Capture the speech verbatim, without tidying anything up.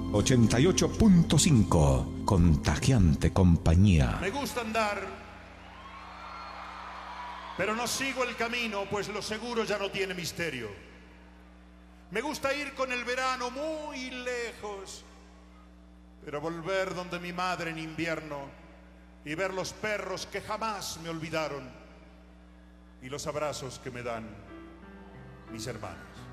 ochenta y ocho punto cinco, contagiante compañía. Me gusta andar, pero no sigo el camino, pues lo seguro ya no tiene misterio. Me gusta ir con el verano muy lejos, pero volver donde mi madre en invierno y ver los perros que jamás me olvidaron y los abrazos que me dan mis hermanos.